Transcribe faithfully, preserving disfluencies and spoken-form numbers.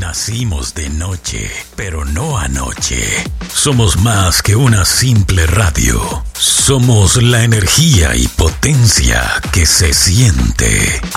Nacimos de noche, pero no anoche. Somos más que una simple radio. Somos la energía y potencia que se siente.